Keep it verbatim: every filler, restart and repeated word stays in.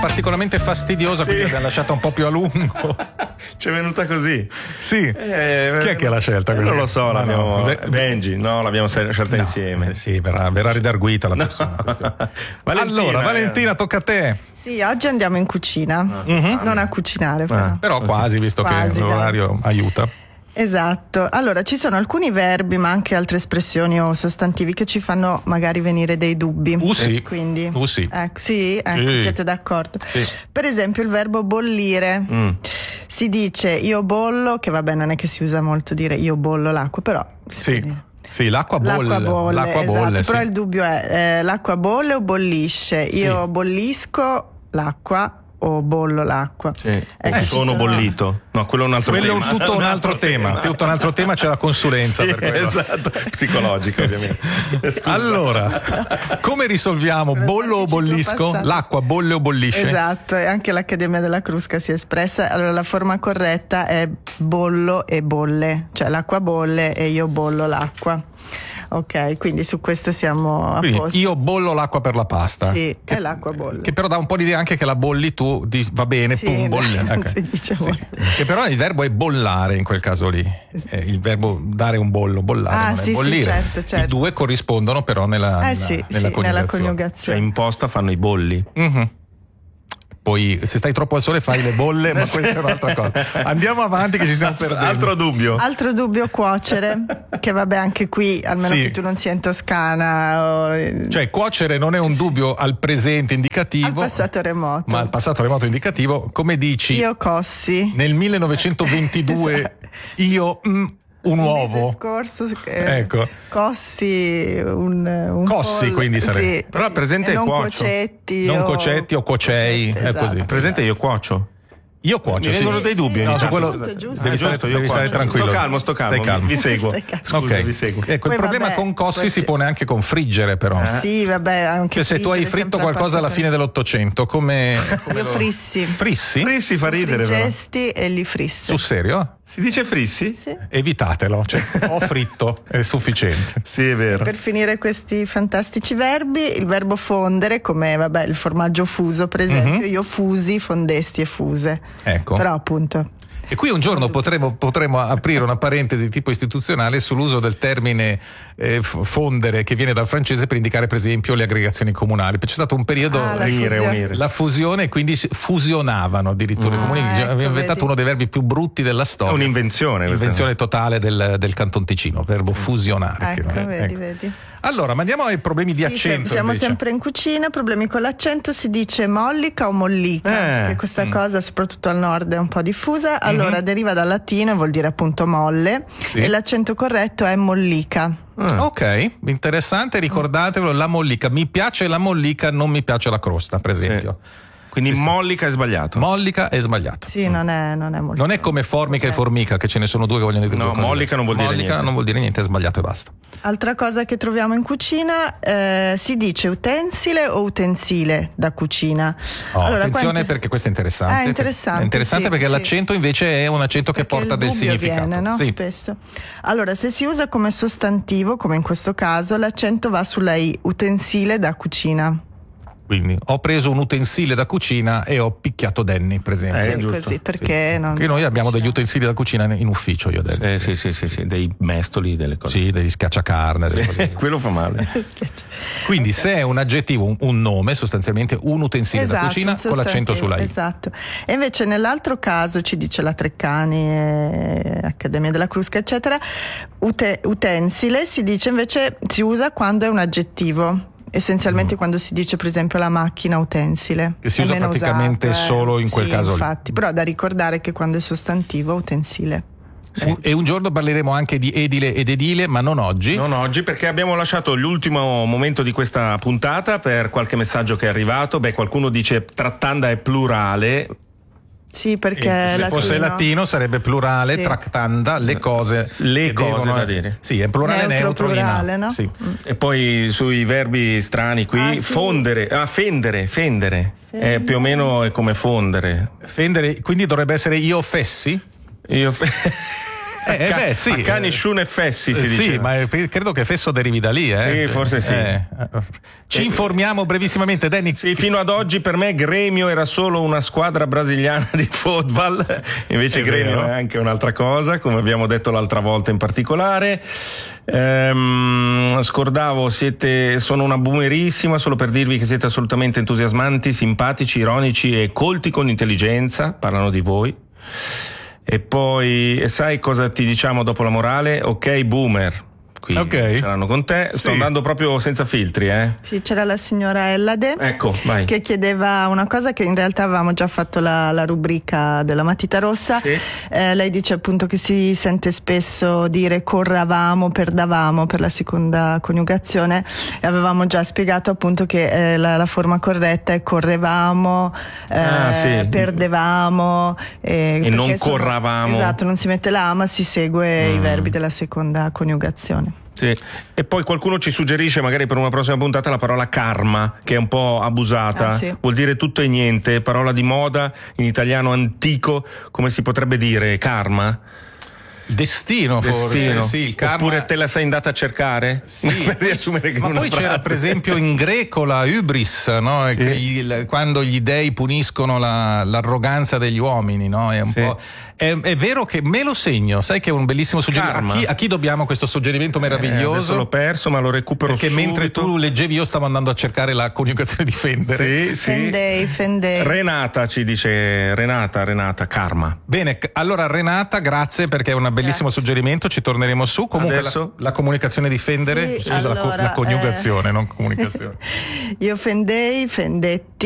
particolarmente fastidiosa, sì. Quindi l'abbiamo lasciata un po' più a lungo. Ci è venuta così. Sì. Eh, Chi è che l'ha scelta così? Non lo so, l'abbiamo no. Benji, no, l'abbiamo scelta no. insieme. Eh, sì, verrà, verrà ridarguita la persona. No. Valentina, allora, Valentina, tocca a te. Sì, oggi andiamo in cucina. Ah, mm-hmm. Non a cucinare, però. Ah, però quasi, visto quasi, che l'orario dai. aiuta. Esatto, allora ci sono alcuni verbi ma anche altre espressioni o sostantivi che ci fanno magari venire dei dubbi. Uh sì, quindi, uh sì. Ecco, sì, ecco, sì. Siete d'accordo? Sì. Per esempio il verbo bollire, mm. si dice io bollo, che vabbè non è che si usa molto dire io bollo l'acqua, però... Sì. Sì, l'acqua bolle, l'acqua bolle, l'acqua esatto, bolle però sì. il dubbio è eh, l'acqua bolle o bollisce? Io sì. bollisco l'acqua o bollo l'acqua. Sì. Ecco, eh, sono, sono bollito. No, quello è un altro quello tema. Quello è tutto un altro tema. Tutto un altro tema, c'è la consulenza sì, per esatto, psicologica ovviamente. Scusa. Allora, come risolviamo? Bollo o bollisco? L'acqua bolle o bollisce? Esatto, e anche l'Accademia della Crusca si è espressa. Allora la forma corretta è bollo e bolle, cioè l'acqua bolle e io bollo l'acqua. Ok, quindi su questo siamo a quindi posto. Io bollo l'acqua per la pasta. Sì, che, è l'acqua bolle. Che però dà un po' l'idea anche che la bolli tu, di, va bene, sì, pum, bolli. Okay. Si dice sì. Che però il verbo è bollare in quel caso lì. È il verbo dare un bollo, bollare, ah, non sì, è bollire. Sì, certo, certo. I due corrispondono però nella, eh, nella, sì, nella, sì, coniugazione. nella coniugazione. Cioè in posta fanno i bolli. Mm-hmm. Poi se stai troppo al sole fai le bolle, ma questa è un'altra cosa. Andiamo avanti che ci stiamo perdendo. Altro dubbio. Altro dubbio cuocere, che vabbè anche qui, almeno sì. che tu non sia in Toscana. O... Cioè cuocere non è un dubbio al presente indicativo. Al passato remoto. Ma al passato remoto indicativo, come dici? Io cossi. Nel millenovecentoventidue esatto. io... Mm, un uovo. Il scorso eh, ecco. Cossi un, un Cossi pollo, quindi sarebbe. sì. Però presente non cuocio. Cocetti non o... cocetti o cocei, Cocetti, è esatto. così. Presente io cuocio. Io cuocio, mi sì. vengono dei dubbi. No, su quello giusto, giusto. devi, stare, giusto, devi stare tranquillo. Sto calmo, sto calmo. calmo. Vi seguo. Scusa, okay. vi seguo. Ecco, poi il problema vabbè, con cossi questi... si pone anche con friggere, però. Eh? Sì, vabbè, anche cioè, se tu hai fritto qualcosa alla fine dell'Ottocento, come, come io lo... frissi. Frissi? Frissi fa ridere, però. Frigesti e li frissi. Sul serio? Si dice frissi? Sì. Evitatelo, cioè ho fritto, è sufficiente. Sì, è vero. Per finire questi fantastici verbi, il verbo fondere, come vabbè il formaggio fuso per esempio, mm-hmm. io fusi, fondesti e fuse. Ecco. Però appunto. E qui un giorno potremo, potremo aprire una parentesi di tipo istituzionale sull'uso del termine eh, fondere, che viene dal francese per indicare per esempio le aggregazioni comunali. C'è stato un periodo ah, la, unire, fusione. unire. la fusione, quindi fusionavano addirittura. Ah, I comuni, ecco, abbiamo inventato vedi. uno dei verbi più brutti della storia. È un'invenzione. Invenzione totale del, del Canton Ticino, verbo fusionare. Ecco, che è, vedi, ecco. vedi. Allora, ma andiamo ai problemi di sì, accento. Siamo invece. sempre in cucina, problemi con l'accento, si dice mollica o mollica, eh, che questa mm. cosa soprattutto al nord è un po' diffusa. Allora mm-hmm. deriva dal latino e vuol dire appunto molle, sì. e l'accento corretto è mollica. Ah. Ok, interessante, ricordatevelo, la mollica. Mi piace la mollica, non mi piace la crosta, per esempio. Sì. Quindi sì, mollica sì. è sbagliato. Mollica è sbagliato. Sì, non è, non è mollica. Non è come formica okay. e formica, che ce ne sono due che vogliono dire no, due cose. Mollica non vuol dire mollica niente. non vuol dire niente, è sbagliato e basta. Altra cosa che troviamo in cucina, eh, si dice utensile o utensile da cucina. Oh, allora, attenzione quante... perché questo è interessante. È interessante, è interessante sì, perché sì. l'accento invece è un accento che perché porta del significato. Viene, no? Sì. Spesso. Allora, se si usa come sostantivo, come in questo caso, l'accento va sulla I, utensile da cucina. Quindi ho preso un utensile da cucina e ho picchiato Danny, per esempio. Eh, è giusto. Così, perché sì. non Perché noi abbiamo degli utensili da cucina in ufficio, io Danny. Eh, sì, sì, sì, sì, dei mestoli, delle cose. Sì, degli schiacciacarne, delle cose così. Quello fa male. Quindi okay. se è un aggettivo, un, un nome, sostanzialmente un utensile esatto, da cucina con l'accento sulla I. Esatto. E invece nell'altro caso, ci dice la Treccani, eh, Accademia della Crusca, eccetera, ute, utensile si dice invece, si usa quando è un aggettivo. Essenzialmente mm. quando si dice per esempio la macchina utensile, che si usa praticamente usato, eh. solo in quel sì, caso infatti, lì. Però da ricordare che quando è sostantivo utensile. Sì. E un giorno parleremo anche di edile ed edile, ma non oggi. Non oggi, perché abbiamo lasciato l'ultimo momento di questa puntata per qualche messaggio che è arrivato. Beh, qualcuno dice trattanda è plurale. Sì, perché e se latino. fosse latino sarebbe plurale, sì. Tractanda, le cose. Le cose devono, da dire. Sì, è plurale neutro, neutro. plurale, in no? Sì. Mm. E poi sui verbi strani qui, ah, sì. fondere, ah, fendere, fendere. fendere. Eh, più o meno è come fondere. Fendere, quindi dovrebbe essere io fessi? Io fe- Eh, eh beh, sì. Accani, Shun e Fessi si eh, dice. Sì, ma credo che Fesso derivi da lì. Eh. Sì, forse sì. Eh. Ci informiamo brevissimamente, Danny. Sì, fino ad oggi per me Gremio era solo una squadra brasiliana di football, invece È Gremio vero. è anche un'altra cosa, come abbiamo detto l'altra volta in particolare. Ehm, scordavo, siete, sono una boomerissima, solo per dirvi che siete assolutamente entusiasmanti, simpatici, ironici e colti con intelligenza, parlano di voi. E poi, sai cosa ti diciamo dopo la morale? Ok, boomer. Qui Ok. ce l'hanno con te, sto Sì. andando proprio senza filtri, eh. Sì, c'era la signora Ellade Ecco, vai. che chiedeva una cosa che in realtà avevamo già fatto la, la rubrica della matita rossa. Sì. Eh, lei dice appunto che si sente spesso dire corravamo, perdavamo per la seconda coniugazione, e avevamo già spiegato appunto che eh, la, la forma corretta è correvamo, eh, Ah, sì. perdevamo eh, E perché non sono- corravamo. Esatto, non si mette la ma, si segue Mm. i verbi della seconda coniugazione. Sì. E poi qualcuno ci suggerisce magari per una prossima puntata la parola karma, che è un po' abusata, Ah, sì. vuol dire tutto e niente, parola di moda in italiano antico, come si potrebbe dire karma? Destino, forse. Destino. Sì, il karma. Oppure te la sei andata a cercare? Sì, per poi- riassumere che ma in una poi c'era frase. per esempio in greco la hybris, no? Sì. Che il- quando gli dei puniscono la- l'arroganza degli uomini, no? È, un Sì. po', è, è vero che me lo segno, sai che è un bellissimo suggerimento. A Karma. chi, a chi dobbiamo questo suggerimento Eh, adesso meraviglioso? l'ho perso, ma lo recupero Perché subito. mentre tu leggevi io stavo andando a cercare la coniugazione di fendere. Sì, sì. Fendei, fendei. Renata ci dice, Renata, Renata, karma. Bene, c- allora Renata, grazie perché è un bellissimo Grazie. suggerimento, ci torneremo su. Comunque Adesso? la, la comunicazione di fendere, Sì, scusa, la co- allora, la coniugazione, eh, non comunicazione. Io fendei, fendetti.